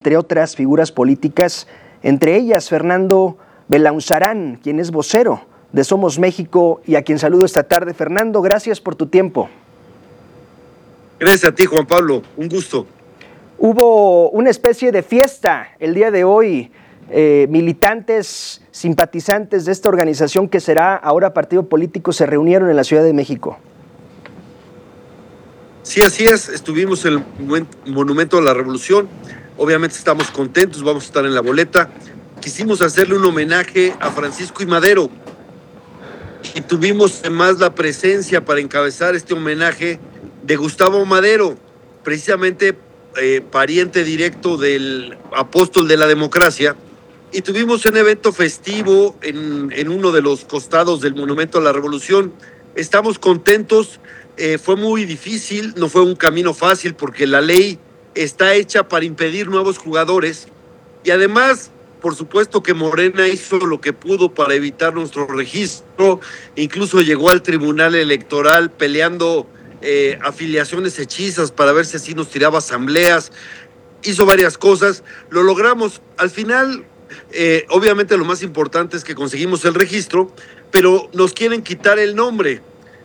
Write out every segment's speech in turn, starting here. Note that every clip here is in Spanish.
entre otras figuras políticas, entre ellas Fernando Belaunzarán, quien es vocero de Somos México y a quien saludo esta tarde. Fernando, gracias por tu tiempo. Gracias a ti, Juan Pablo, un gusto. Hubo una especie de fiesta el día de hoy. Militantes, simpatizantes de esta organización que será ahora partido político se reunieron en la Ciudad de México. Sí, así es, estuvimos en el Monumento a la Revolución, obviamente estamos contentos, vamos a estar en la boleta. Quisimos hacerle un homenaje a Francisco I. Madero y tuvimos además la presencia para encabezar este homenaje de Gustavo Madero, precisamente pariente directo del apóstol de la democracia, y tuvimos un evento festivo en uno de los costados del Monumento a la Revolución. Estamos contentos, fue muy difícil, no fue un camino fácil porque la ley está hecha para impedir nuevos jugadores y además, por supuesto que Morena hizo lo que pudo para evitar nuestro registro, incluso llegó al Tribunal Electoral peleando afiliaciones hechizas para ver si así nos tiraba asambleas, hizo varias cosas, lo logramos. Al final, obviamente lo más importante es que conseguimos el registro, pero nos quieren quitar el nombre.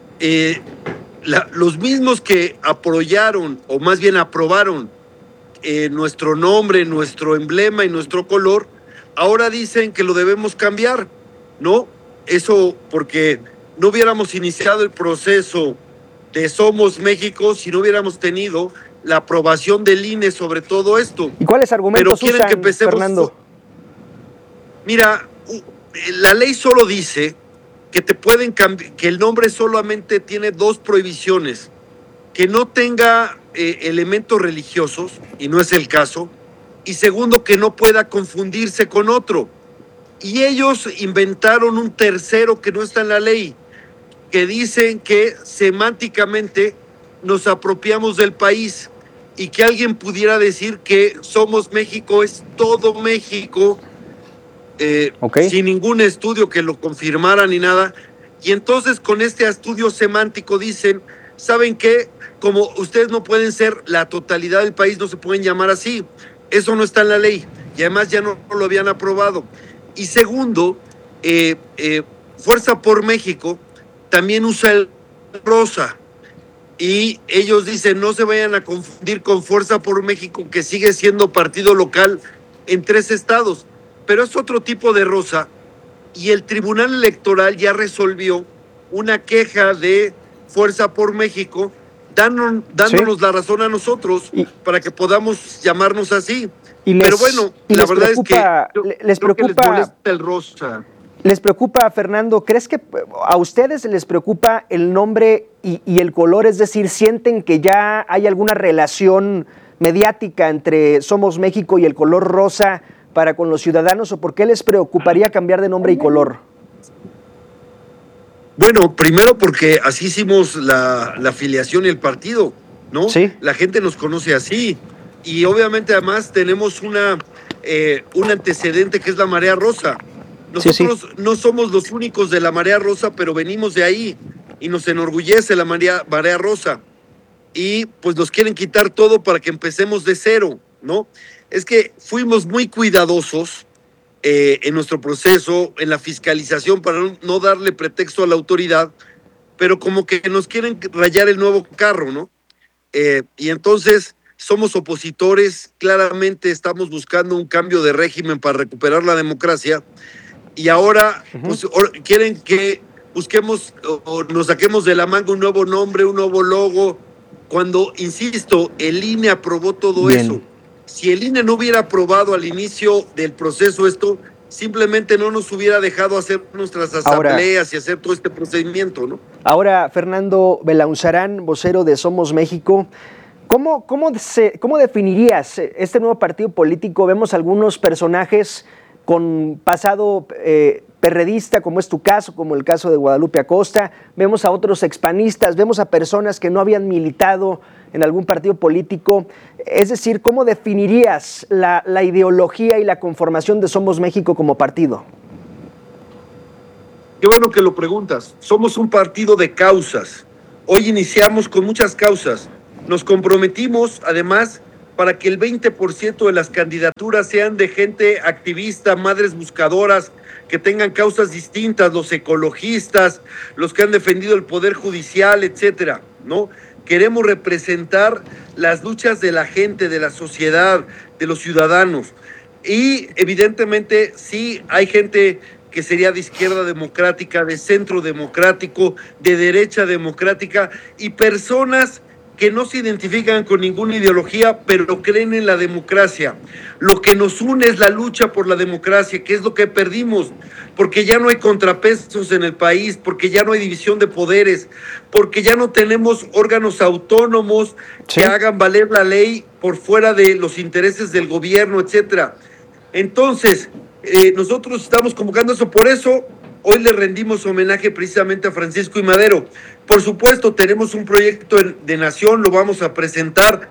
Los mismos que apoyaron, o más bien aprobaron nuestro nombre, nuestro emblema y nuestro color, ahora dicen que lo debemos cambiar, ¿no? Eso porque no hubiéramos iniciado el proceso de Somos México si no hubiéramos tenido la aprobación del INE sobre todo esto. ¿Y cuáles argumentos usan, que empecemos, Fernando? Mira, la ley solo dice que te pueden cambiar, que el nombre solamente tiene dos prohibiciones: que no tenga elementos religiosos, y no es el caso, y segundo, que no pueda confundirse con otro. Y ellos inventaron un tercero que no está en la ley, que dicen que semánticamente nos apropiamos del país y que alguien pudiera decir que Somos México es todo México, sin ningún estudio que lo confirmara ni nada. Y entonces con este estudio semántico dicen, ¿saben qué? Como ustedes no pueden ser la totalidad del país, no se pueden llamar así. Eso no está en la ley y además ya no lo habían aprobado. Y segundo, Fuerza por México también usa el rosa y ellos dicen no se vayan a confundir con Fuerza por México, que sigue siendo partido local en 3 estados, pero es otro tipo de rosa, y el Tribunal Electoral ya resolvió una queja de Fuerza por México dándonos la razón a nosotros para que podamos llamarnos así. Pero bueno, la verdad es que les molesta el rosa. ¿Les preocupa, Fernando? ¿Crees que a ustedes les preocupa el nombre y el color? Es decir, ¿sienten que ya hay alguna relación mediática entre Somos México y el color rosa para con los ciudadanos? ¿O por qué les preocuparía cambiar de nombre y color? Bueno, primero porque así hicimos la afiliación y el partido, ¿no? Sí. La gente nos conoce así. Y obviamente además tenemos un antecedente que es la Marea Rosa. Nosotros no somos los únicos de la Marea Rosa, pero venimos de ahí y nos enorgullece la Marea Rosa. Y pues nos quieren quitar todo para que empecemos de cero, ¿no? Es que fuimos muy cuidadosos en nuestro proceso, en la fiscalización, para no darle pretexto a la autoridad, pero como que nos quieren rayar el nuevo carro, ¿no? Y entonces somos opositores, claramente estamos buscando un cambio de régimen para recuperar la democracia, y ahora pues, quieren que busquemos o nos saquemos de la manga un nuevo nombre, un nuevo logo, cuando, insisto, el INE aprobó todo eso. Si el INE no hubiera aprobado al inicio del proceso esto, simplemente no nos hubiera dejado hacer nuestras asambleas y hacer todo este procedimiento, ¿no? Ahora, Fernando Belaunzarán, vocero de Somos México, ¿cómo definirías este nuevo partido político? Vemos algunos personajes con pasado perredista, como es tu caso, como el caso de Guadalupe Acosta, vemos a otros expanistas, vemos a personas que no habían militado en algún partido político. Es decir, ¿cómo definirías la ideología y la conformación de Somos México como partido? Qué bueno que lo preguntas. Somos un partido de causas. Hoy iniciamos con muchas causas. Nos comprometimos, además, para que el 20% de las candidaturas sean de gente activista, madres buscadoras, que tengan causas distintas, los ecologistas, los que han defendido el poder judicial, etcétera, ¿no? Queremos representar las luchas de la gente, de la sociedad, de los ciudadanos. Y evidentemente sí hay gente que sería de izquierda democrática, de centro democrático, de derecha democrática, y personas que no se identifican con ninguna ideología, pero creen en la democracia. Lo que nos une es la lucha por la democracia, que es lo que perdimos, porque ya no hay contrapesos en el país, porque ya no hay división de poderes, porque ya no tenemos órganos autónomos que hagan valer la ley por fuera de los intereses del gobierno, etcétera. Entonces, nosotros estamos convocando eso, por eso hoy le rendimos homenaje precisamente a Francisco I. Madero. Por supuesto, tenemos un proyecto de nación, lo vamos a presentar,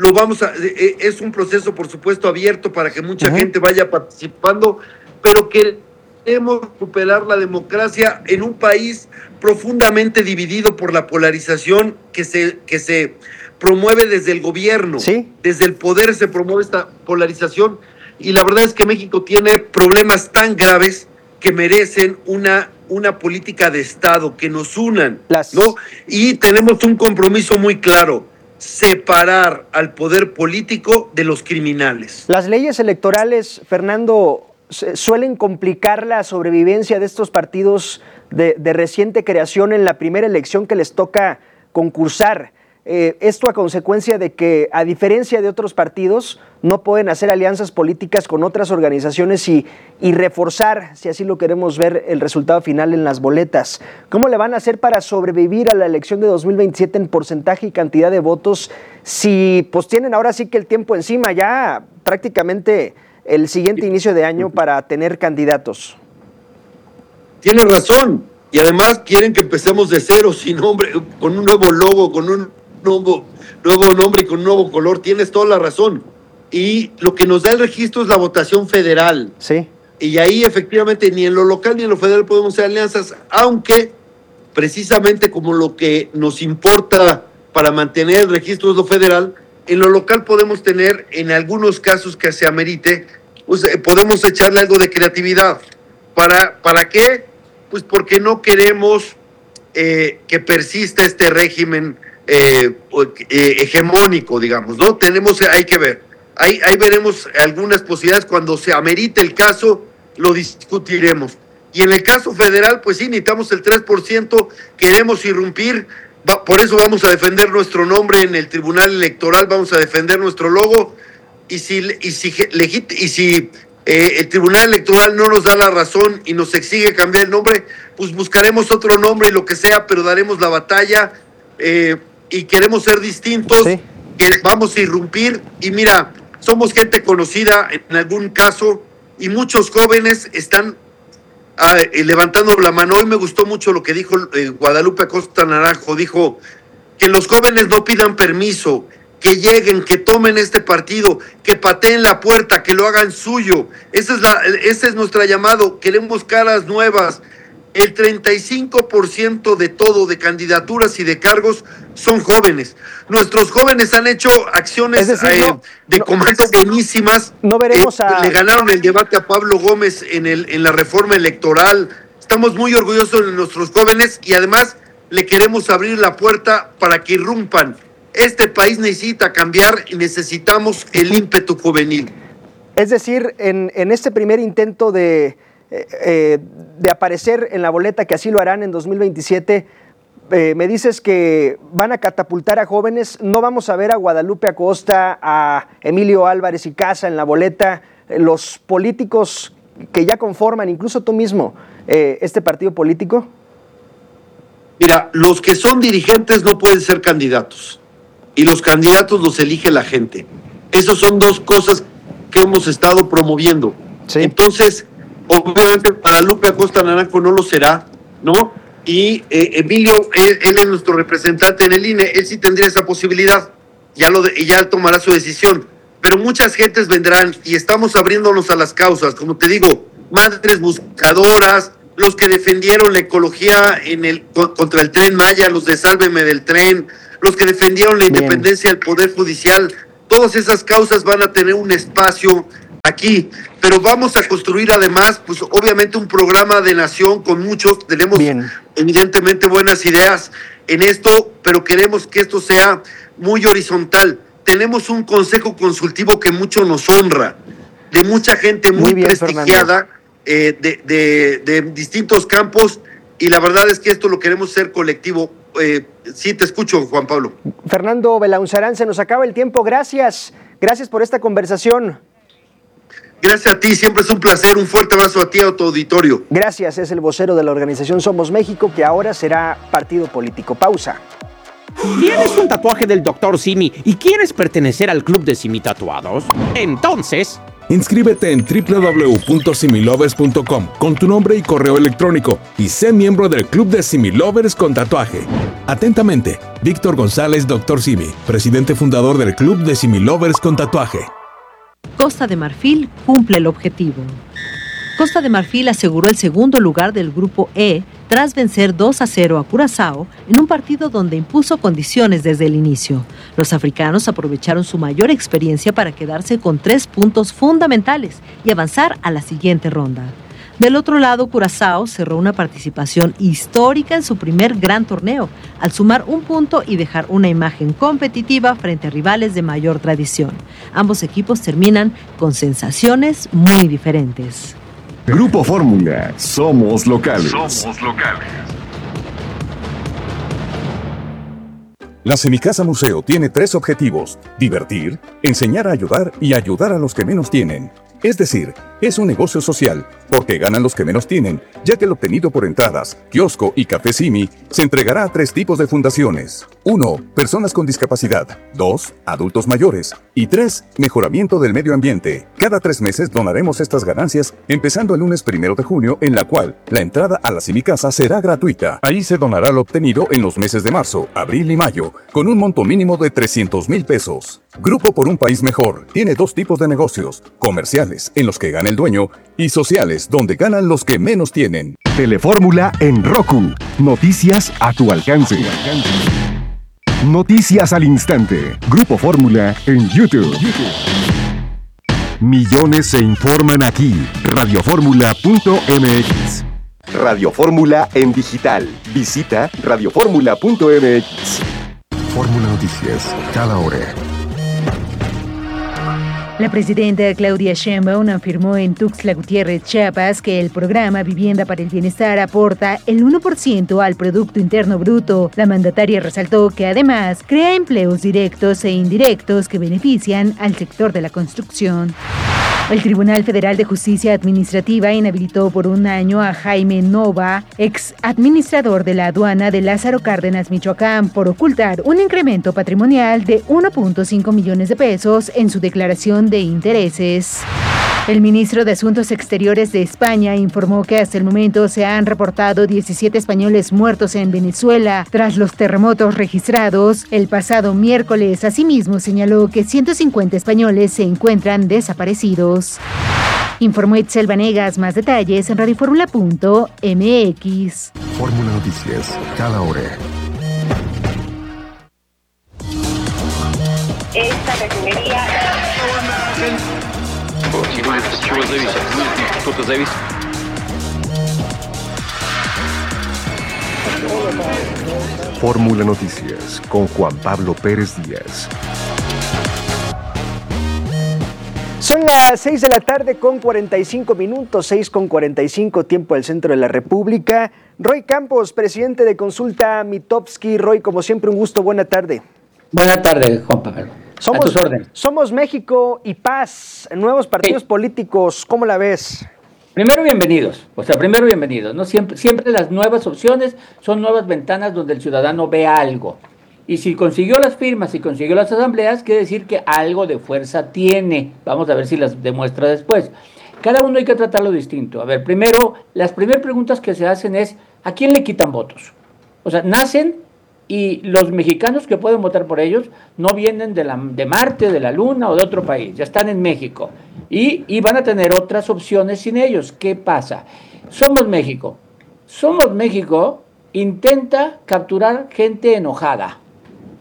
es un proceso, por supuesto, abierto para que mucha gente vaya participando, pero queremos recuperar la democracia en un país profundamente dividido por la polarización que se promueve desde el gobierno. ¿Sí? Desde el poder se promueve esta polarización, y la verdad es que México tiene problemas tan graves que merecen una política de Estado, que nos unan, ¿no? Y tenemos un compromiso muy claro: separar al poder político de los criminales. Las leyes electorales, Fernando, suelen complicar la sobrevivencia de estos partidos de reciente creación en la primera elección que les toca concursar. Esto a consecuencia de que, a diferencia de otros partidos, no pueden hacer alianzas políticas con otras organizaciones y reforzar, si así lo queremos ver, el resultado final en las boletas. ¿Cómo le van a hacer para sobrevivir a la elección de 2027 en porcentaje y cantidad de votos si pues tienen ahora sí que el tiempo encima, ya prácticamente el siguiente inicio de año, para tener candidatos? Tiene razón, y además quieren que empecemos de cero, sin nombre, con un nuevo logo, con un nuevo nombre y con un nuevo color. Tienes toda la razón. Y lo que nos da el registro es la votación federal. Sí. Y ahí efectivamente ni en lo local ni en lo federal podemos hacer alianzas, aunque precisamente como lo que nos importa para mantener el registro es lo federal, en lo local podemos tener, en algunos casos que se amerite, pues podemos echarle algo de creatividad. ¿Para qué? Pues porque no queremos que persista este régimen hegemónico, digamos, ¿no? Hay que ver. Ahí veremos algunas posibilidades. Cuando se amerite el caso, lo discutiremos. Y en el caso federal, pues sí, necesitamos el 3%, queremos irrumpir, por eso vamos a defender nuestro nombre en el Tribunal Electoral, vamos a defender nuestro logo, y si el Tribunal Electoral no nos da la razón y nos exige cambiar el nombre, pues buscaremos otro nombre y lo que sea, pero daremos la batalla, y queremos ser distintos, sí. Que vamos a irrumpir, y mira, somos gente conocida en algún caso, y muchos jóvenes están levantando la mano. Hoy me gustó mucho lo que dijo Guadalupe Acosta Naranjo, dijo que los jóvenes no pidan permiso, que lleguen, que tomen este partido, que pateen la puerta, que lo hagan suyo. Ese es nuestro llamado. Queremos caras nuevas. El 35% de todo, de candidaturas y de cargos, son jóvenes. Nuestros jóvenes han hecho acciones de comando buenísimas. No veremos Le ganaron el debate a Pablo Gómez en la reforma electoral. Estamos muy orgullosos de nuestros jóvenes y además le queremos abrir la puerta para que irrumpan. Este país necesita cambiar y necesitamos el ímpetu juvenil. Es decir, en este primer intento de aparecer en la boleta, que así lo harán en 2027, me dices que van a catapultar a jóvenes. No vamos a ver a Guadalupe Acosta, a Emilio Álvarez y Casa en la boleta, los políticos que ya conforman, incluso tú mismo, este partido político. Mira, los que son dirigentes no pueden ser candidatos, y los candidatos los elige la gente. Esas son dos cosas que hemos estado promoviendo. Sí. Entonces, obviamente Guadalupe Acosta Naranjo no lo será, ¿no? Y Emilio, él es nuestro representante en el INE, él sí tendría esa posibilidad, ya tomará su decisión. Pero muchas gentes vendrán y estamos abriéndonos a las causas, como te digo, madres buscadoras, los que defendieron la ecología contra el Tren Maya, los de Sálveme del Tren, los que defendieron la independencia del Poder Judicial. todas esas causas van a tener un espacio aquí, pero vamos a construir además, pues obviamente un programa de nación con muchos, tenemos evidentemente buenas ideas en esto, pero queremos que esto sea muy horizontal. Tenemos un consejo consultivo que mucho nos honra, de mucha gente muy prestigiada, de distintos campos, y la verdad es que esto lo queremos hacer colectivo. Sí, te escucho, Juan Pablo. Fernando Belaunzarán, se nos acaba el tiempo. Gracias por esta conversación. Gracias a ti, siempre es un placer. Un fuerte abrazo a ti y a tu auditorio. Gracias, es el vocero de la organización Somos México, que ahora será partido político. Pausa. ¿Tienes un tatuaje del Dr. Simi y quieres pertenecer al club de Simi Tatuados? Entonces, inscríbete en www.similovers.com con tu nombre y correo electrónico y sé miembro del club de Similovers con tatuaje. Atentamente, Víctor González, Dr. Simi, presidente fundador del club de Similovers con tatuaje. Costa de Marfil cumple el objetivo. Costa de Marfil aseguró el segundo lugar del Grupo E tras vencer 2-0 a Curazao en un partido donde impuso condiciones desde el inicio. Los africanos aprovecharon su mayor experiencia para quedarse con 3 puntos fundamentales y avanzar a la siguiente ronda. Del otro lado, Curazao cerró una participación histórica en su primer gran torneo, al sumar 1 punto y dejar una imagen competitiva frente a rivales de mayor tradición. Ambos equipos terminan con sensaciones muy diferentes. Grupo Fórmula, somos locales. La Semicasa Museo tiene 3 objetivos: divertir, enseñar a ayudar y ayudar a los que menos tienen. Es decir, es un negocio social, porque ganan los que menos tienen, ya que el obtenido por entradas, kiosco y café Simi se entregará a 3 tipos de fundaciones. 1. Personas con discapacidad. 2. Adultos mayores. Y 3. Mejoramiento del medio ambiente. Cada 3 meses donaremos estas ganancias, empezando el lunes 1 de junio, en la cual la entrada a la Semicasa será gratuita. Ahí se donará lo obtenido en los meses de marzo, abril y mayo, con un monto mínimo de 300,000 pesos. Grupo por un País Mejor tiene 2 tipos de negocios: comerciales, en los que gana el dueño, y sociales, donde ganan los que menos tienen. Telefórmula en Roku. Noticias a tu alcance. Noticias al instante. Grupo Fórmula en YouTube. Millones se informan aquí. Radioformula.mx. Radio Fórmula en digital. Visita radioformula.mx. Fórmula Noticias, cada hora. La presidenta Claudia Sheinbaum afirmó en Tuxtla Gutiérrez, Chiapas, que el programa Vivienda para el Bienestar aporta el 1% al Producto Interno Bruto. La mandataria resaltó que además crea empleos directos e indirectos que benefician al sector de la construcción. El Tribunal Federal de Justicia Administrativa inhabilitó por 1 año a Jaime Nova, ex administrador de la aduana de Lázaro Cárdenas, Michoacán, por ocultar un incremento patrimonial de 1.5 millones de pesos en su declaración de intereses. El ministro de Asuntos Exteriores de España informó que hasta el momento se han reportado 17 españoles muertos en Venezuela tras los terremotos registrados el pasado miércoles. Asimismo, señaló que 150 españoles se encuentran desaparecidos. Informó Itzel Vanegas. Más detalles en radioformula.mx. Fórmula Noticias, cada hora. Esta refinería... Fórmula Noticias con Juan Pablo Pérez Díaz. Son las 6 de la tarde con 45 minutos, 6:45, tiempo del centro de la República. Roy Campos, presidente de Consulta Mitofsky. Roy, como siempre, un gusto. Buena tarde. Buena tarde, Juan Pablo. A tus órdenes. Somos México y Paz, nuevos partidos políticos. ¿Cómo la ves? Primero, bienvenidos. ¿No? Siempre las nuevas opciones son nuevas ventanas donde el ciudadano vea algo. Y si consiguió las firmas y consiguió las asambleas, quiere decir que algo de fuerza tiene. Vamos a ver si las demuestra después. Cada uno hay que tratarlo distinto. A ver, primero, las primeras preguntas que se hacen es, ¿a quién le quitan votos? O sea, nacen y los mexicanos que pueden votar por ellos no vienen de Marte, de la Luna o de otro país. Ya están en México. Y van a tener otras opciones sin ellos. ¿Qué pasa? Somos México. Somos México intenta capturar gente enojada.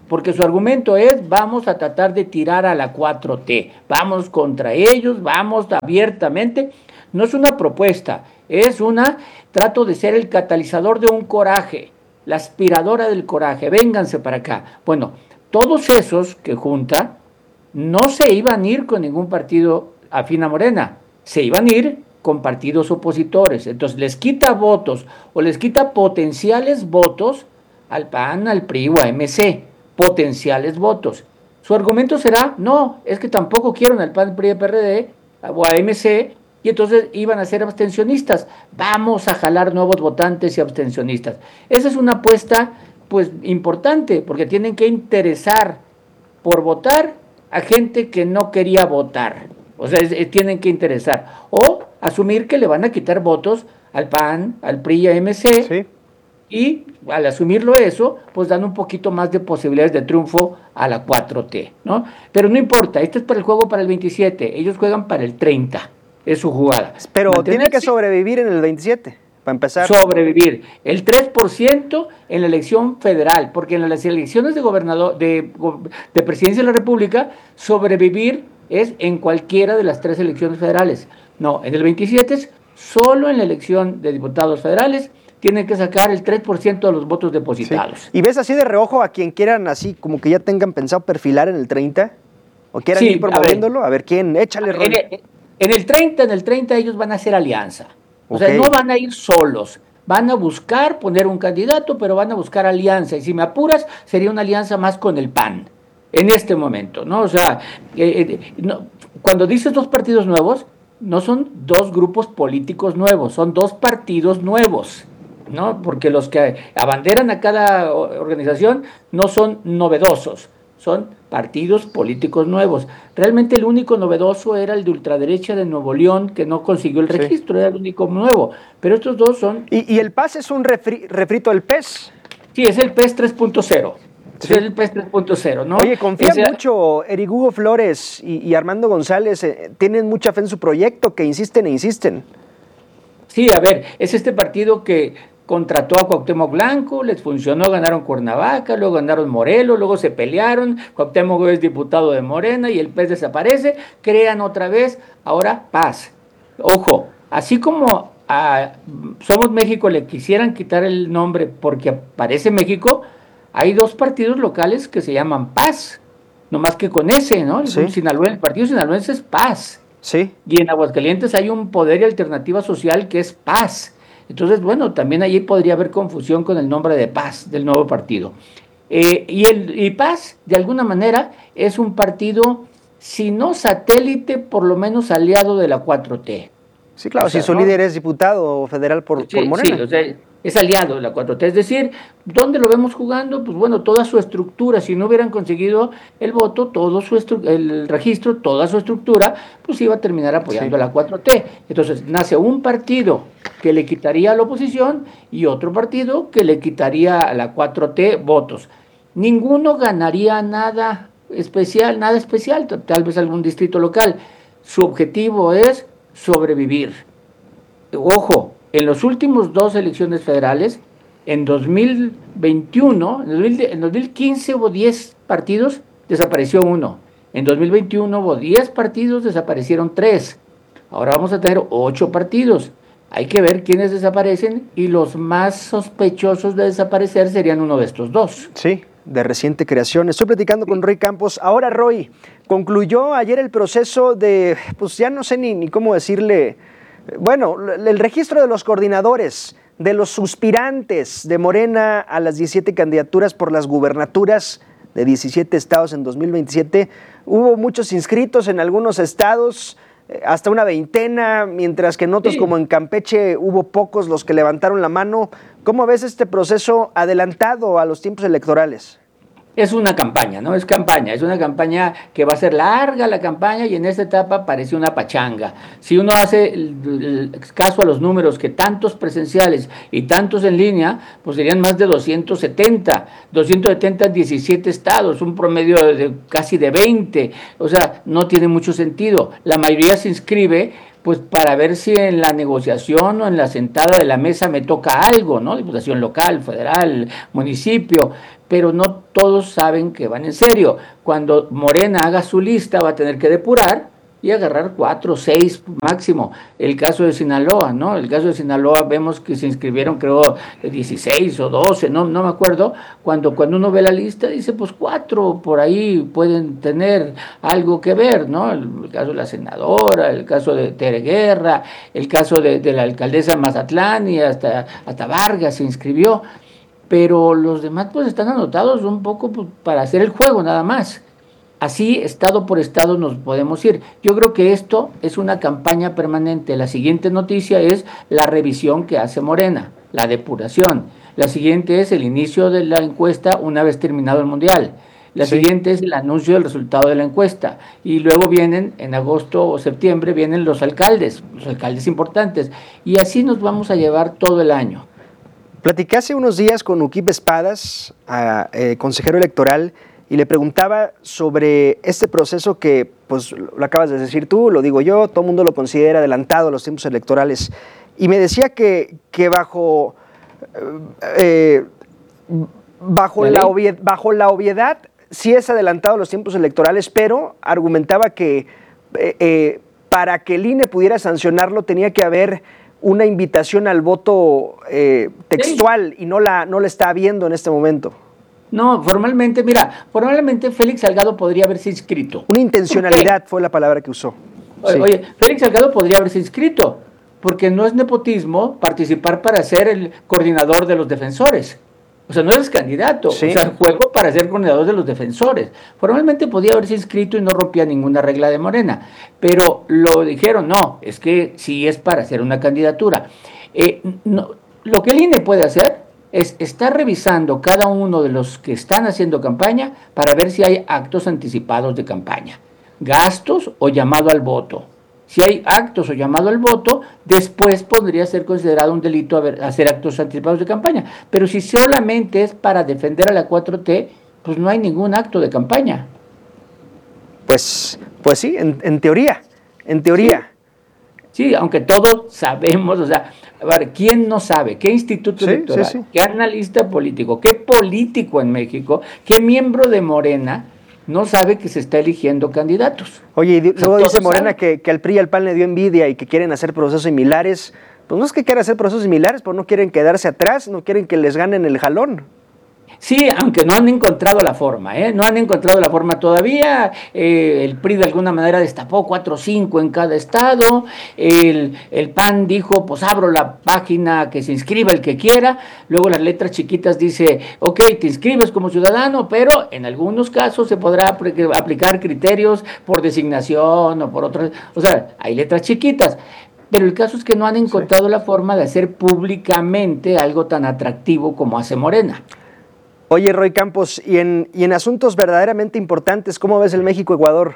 porque su argumento es: vamos a tratar de tirar a la 4T, vamos contra ellos, vamos abiertamente. No es una propuesta, es trato de ser el catalizador de un coraje, la aspiradora del coraje, vénganse para acá. Bueno, todos esos que junta no se iban a ir con ningún partido afín a Morena, se iban a ir con partidos opositores. Entonces les quita votos o les quita potenciales votos al PAN, al PRI o a MC, potenciales votos. Su argumento será: no, es que tampoco quieren al PAN, PRI, PRD o a MC, y entonces iban a ser abstencionistas. Vamos a jalar nuevos votantes y abstencionistas. Esa es una apuesta pues importante, porque tienen que interesar por votar a gente que no quería votar. O sea, tienen que interesar. O asumir que le van a quitar votos al PAN, al PRI y a MC. Sí. Y al asumirlo eso, pues dan un poquito más de posibilidades de triunfo a la 4T, ¿no? Pero no importa, esto es para el juego para el 27, ellos juegan para el 30, es su jugada. Pero tiene que sobrevivir en el 27, para empezar. Sobrevivir. El 3% en la elección federal, porque en las elecciones de gobernador, de presidencia de la República, sobrevivir es en cualquiera de las 3 elecciones federales. No, en el 27 es solo en la elección de diputados federales. Tienen que sacar el 3% de los votos depositados. Sí. ¿Y ves así de reojo a quien quieran, así como que ya tengan pensado perfilar en el 30? ¿O quieran ir promoviéndolo? A ver quién, échale rol. En el 30 ellos van a hacer alianza. O sea, no van a ir solos. Van a buscar poner un candidato, pero van a buscar alianza. Y si me apuras, sería una alianza más con el PAN en este momento, ¿no? O sea, cuando dices 2 partidos nuevos, no son 2 grupos políticos nuevos, son 2 partidos nuevos, ¿no? Porque los que abanderan a cada organización no son novedosos, son partidos políticos nuevos. Realmente el único novedoso era el de ultraderecha de Nuevo León, que no consiguió el registro, era el único nuevo. Pero estos 2 son... ¿Y el PAS es un refrito del PES? Sí, es el PES 3.0. Sí. Es el PES 3.0, ¿no? Oye, confía mucho Eric Hugo Flores y Armando González, tienen mucha fe en su proyecto, que insisten e insisten. Sí, a ver, es este partido que contrató a Cuauhtémoc Blanco, les funcionó, ganaron Cuernavaca, luego ganaron Morelos, luego se pelearon, Cuauhtémoc es diputado de Morena y el PES desaparece, crean otra vez, ahora PAS. Ojo, así como a Somos México le quisieran quitar el nombre porque aparece México, hay 2 partidos locales que se llaman PAS, no más que con ese, ¿no? Sí. El partido sinaloense es PAS. Sí. Y en Aguascalientes hay un Poder y Alternativa Social que es PAS. Entonces, bueno, también allí podría haber confusión con el nombre de PAS, del nuevo partido. Y PAS, de alguna manera, es un partido, si no satélite, por lo menos aliado de la 4T. Sí, claro, o sea, si su líder es diputado federal por Morena. Sí, o sea, es aliado de la 4T. Es decir, ¿dónde lo vemos jugando? Pues bueno, toda su estructura, si no hubieran conseguido el voto, el registro, toda su estructura, pues iba a terminar apoyando a la 4T. Entonces, nace un partido que le quitaría a la oposición y otro partido que le quitaría a la 4T votos. Ninguno ganaría nada especial, tal vez algún distrito local. Su objetivo es sobrevivir. Ojo, en los últimos 2 elecciones federales, en 2021, en 2015 hubo 10 partidos, desapareció 1. En 2021 hubo 10 partidos, desaparecieron 3. Ahora vamos a tener 8 partidos. Hay que ver quiénes desaparecen y los más sospechosos de desaparecer serían uno de estos 2. Sí, de reciente creación. Estoy platicando con Roy Campos. Ahora, Roy, concluyó ayer el proceso de, pues ya no sé ni cómo decirle, bueno, el registro de los coordinadores, de los suspirantes de Morena a las 17 candidaturas por las gubernaturas de 17 estados en 2027. Hubo muchos inscritos en algunos estados, hasta una veintena, mientras que en otros, como en Campeche, hubo pocos los que levantaron la mano. ¿Cómo ves este proceso adelantado a los tiempos electorales? Es una campaña, ¿no? Es una campaña que va a ser larga la campaña y en esta etapa parece una pachanga. Si uno hace el caso a los números, que tantos presenciales y tantos en línea, pues serían más de 270 en 17 estados, un promedio de casi de 20, o sea, no tiene mucho sentido. La mayoría se inscribe pues para ver si en la negociación o en la sentada de la mesa me toca algo, ¿no? Diputación local, federal, municipio, pero no todos saben que van en serio. Cuando Morena haga su lista va a tener que depurar y agarrar 4 o 6 máximo. El caso de Sinaloa, ¿no? El caso de Sinaloa vemos que se inscribieron, creo, 16 o 12, no me acuerdo. Cuando uno ve la lista dice, pues 4 por ahí pueden tener algo que ver, ¿no? El caso de la senadora, el caso de Tere Guerra, el caso de la alcaldesa de Mazatlán y hasta Vargas se inscribió. Pero los demás pues están anotados un poco pues, para hacer el juego nada más. Así, estado por estado, nos podemos ir. Yo creo que esto es una campaña permanente. La siguiente noticia es la revisión que hace Morena, la depuración. La siguiente es el inicio de la encuesta una vez terminado el Mundial. La siguiente es el anuncio del resultado de la encuesta. Y luego vienen, en agosto o septiembre, vienen los alcaldes importantes. Y así nos vamos a llevar todo el año. Platiqué hace unos días con Uquip Espadas, consejero electoral, y le preguntaba sobre este proceso que, pues, lo acabas de decir tú, lo digo yo, todo el mundo lo considera adelantado a los tiempos electorales. Y me decía que bajo la obviedad sí es adelantado a los tiempos electorales, pero argumentaba que para que el INE pudiera sancionarlo tenía que haber una invitación al voto textual y no la está habiendo en este momento. No, formalmente Félix Salgado podría haberse inscrito. Una intencionalidad fue la palabra que usó. Oye, Félix Salgado podría haberse inscrito, porque no es nepotismo participar para ser el coordinador de los defensores. O sea, no eres candidato, sí. O sea, juego para ser coordinador de los defensores. Formalmente podía haberse inscrito y no rompía ninguna regla de Morena, pero lo dijeron, no, es que sí es para hacer una candidatura. Lo que el INE puede hacer es estar revisando cada uno de los que están haciendo campaña para ver si hay actos anticipados de campaña, gastos o llamado al voto. Si hay actos o llamado al voto, después podría ser considerado un delito hacer actos anticipados de campaña. Pero si solamente es para defender a la 4T, pues no hay ningún acto de campaña. Pues sí, en teoría. Sí, aunque todos sabemos, o sea, a ver, ¿quién no sabe? ¿Qué instituto electoral? ¿Qué analista político? ¿Qué político en México? ¿Qué miembro de Morena no sabe que se está eligiendo candidatos? Oye, y luego dice Morena que al PRI y al PAN le dio envidia y que quieren hacer procesos similares. Pues no es que quieran hacer procesos similares, pero no quieren quedarse atrás, no quieren que les ganen el jalón. Sí, aunque no han encontrado la forma, no han encontrado la forma todavía. El PRI de alguna manera destapó 4 o 5 en cada estado. El PAN dijo, pues abro la página, que se inscriba el que quiera. Luego las letras chiquitas dice, ok, te inscribes como ciudadano, pero en algunos casos se podrá aplicar criterios por designación o por otras. O sea, hay letras chiquitas. Pero el caso es que no han encontrado la forma de hacer públicamente algo tan atractivo como hace Morena. Oye, Roy Campos, y en asuntos verdaderamente importantes, ¿cómo ves el México-Ecuador?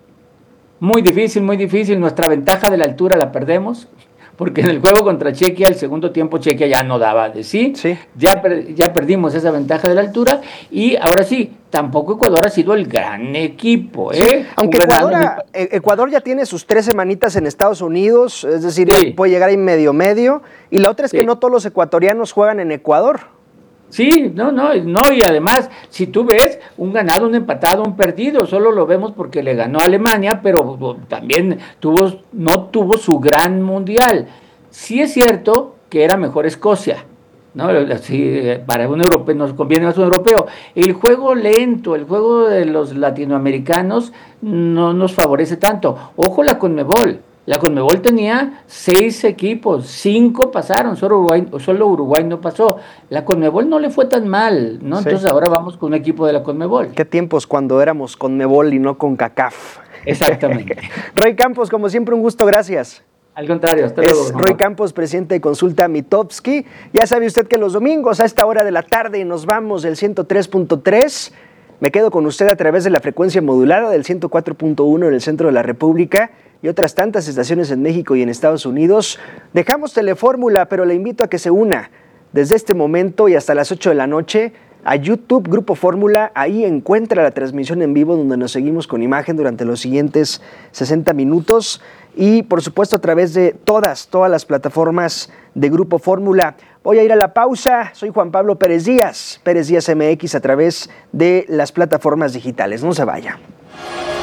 Muy difícil. Nuestra ventaja de la altura la perdemos, porque en el juego contra Chequia, el segundo tiempo Chequia ya no daba de sí. Ya perdimos esa ventaja de la altura, y ahora sí, tampoco Ecuador ha sido el gran equipo. Sí, aunque Ecuador ya tiene sus 3 semanitas en Estados Unidos, es decir, puede llegar ahí medio, y la otra es que no todos los ecuatorianos juegan en Ecuador. Sí, no, y además, si tú ves un ganado, un empatado, un perdido, solo lo vemos porque le ganó a Alemania, pero también no tuvo su gran mundial. Sí es cierto que era mejor Escocia, ¿no? Sí, para un europeo nos conviene más un europeo. El juego lento, el juego de los latinoamericanos no nos favorece tanto. Ojo la CONMEBOL. La CONMEBOL tenía 6 equipos, 5 pasaron, solo Uruguay no pasó. La CONMEBOL no le fue tan mal, ¿no? Sí. Entonces ahora vamos con un equipo de la CONMEBOL. ¿Qué tiempos cuando éramos CONMEBOL y no CONCACAF? Exactamente. Roy Campos, como siempre, un gusto, gracias. Al contrario, hasta luego. Es Roy Campos, presidente de Consulta Mitofsky. Ya sabe usted que los domingos a esta hora de la tarde nos vamos del 103.3. Me quedo con usted a través de la frecuencia modulada del 104.1 en el centro de la República y otras tantas estaciones en México y en Estados Unidos. Dejamos Telefórmula, pero le invito a que se una desde este momento y hasta las 8 de la noche a YouTube Grupo Fórmula. Ahí encuentra la transmisión en vivo donde nos seguimos con imagen durante los siguientes 60 minutos. Y por supuesto a través de todas las plataformas de Grupo Fórmula. Voy a ir a la pausa. Soy Juan Pablo Pérez Díaz MX a través de las plataformas digitales. No se vaya.